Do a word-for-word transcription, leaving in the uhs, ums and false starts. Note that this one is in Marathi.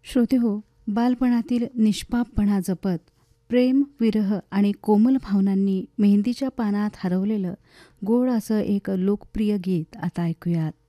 श्रोतेहो, बालपणातील निष्पापपणा जपत प्रेम, विरह आणि कोमल भावनांनी मेहंदीच्या पानात हरवलेलं गोड असं एक लोकप्रिय गीत आता ऐकूयात.